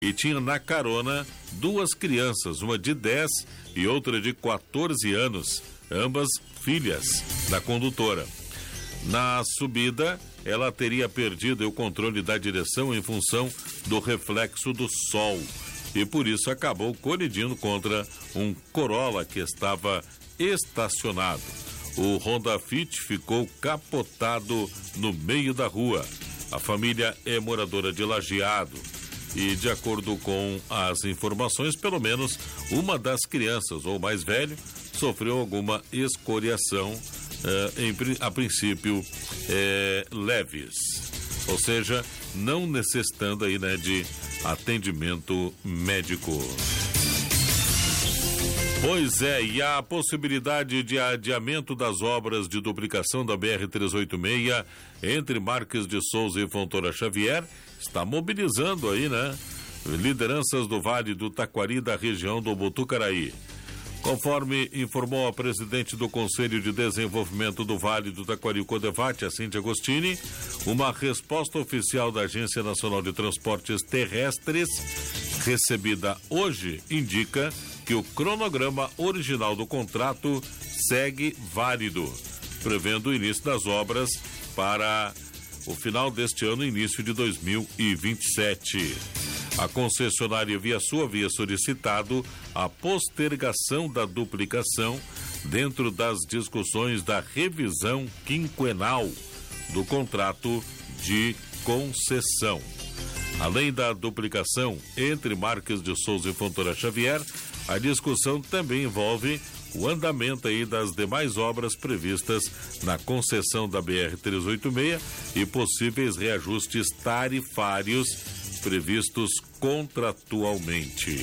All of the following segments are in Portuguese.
e tinha na carona 2 crianças, uma de 10 e outra de 14 anos, ambas filhas da condutora. Na subida, ela teria perdido o controle da direção em função do reflexo do sol e por isso acabou colidindo contra um Corolla que estava estacionado. O Honda Fit ficou capotado no meio da rua. A família é moradora de Lajeado e, de acordo com as informações, pelo menos uma das crianças ou mais velho sofreu alguma escoriação, a princípio leves, ou seja, não necessitando aí, né, de atendimento médico. Pois é, e a possibilidade de adiamento das obras de duplicação da BR-386 entre Marques de Souza e Fontoura Xavier está mobilizando aí, né, lideranças do Vale do Taquari da região do Botucaraí. Conforme informou a presidente do Conselho de Desenvolvimento do Vale do Taquari, Codevate, a Cíntia Agostini, uma resposta oficial da Agência Nacional de Transportes Terrestres, recebida hoje, indica que o cronograma original do contrato segue válido, prevendo o início das obras para o final deste ano, início de 2027. A concessionária havia solicitado a postergação da duplicação dentro das discussões da revisão quinquenal do contrato de concessão. Além da duplicação entre Marques de Souza e Fontoura Xavier, a discussão também envolve o andamento aí das demais obras previstas na concessão da BR-386 e possíveis reajustes tarifários previstos contratualmente.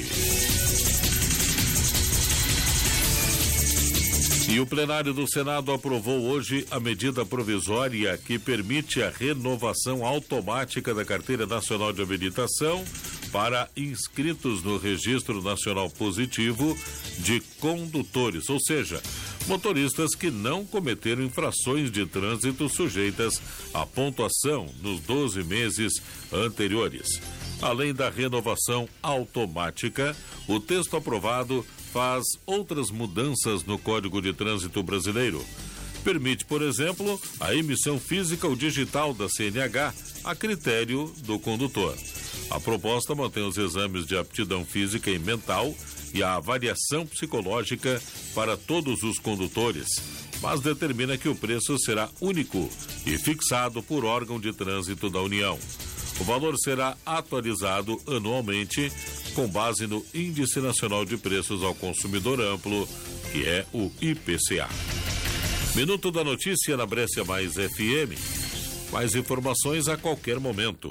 E o plenário do Senado aprovou hoje a medida provisória que permite a renovação automática da Carteira Nacional de Habilitação para inscritos no Registro Nacional Positivo de Condutores, ou seja, motoristas que não cometeram infrações de trânsito sujeitas à pontuação nos 12 meses anteriores. Além da renovação automática, o texto aprovado faz outras mudanças no Código de Trânsito Brasileiro. Permite, por exemplo, a emissão física ou digital da CNH a critério do condutor. A proposta mantém os exames de aptidão física e mental e a avaliação psicológica para todos os condutores, mas determina que o preço será único e fixado por órgão de trânsito da União. O valor será atualizado anualmente com base no Índice Nacional de Preços ao Consumidor Amplo, que é o IPCA. Minuto da Notícia na Brescia Mais FM. Mais informações a qualquer momento.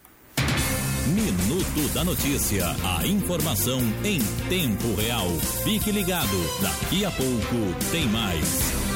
Minuto da Notícia. A informação em tempo real. Fique ligado. Daqui a pouco tem mais.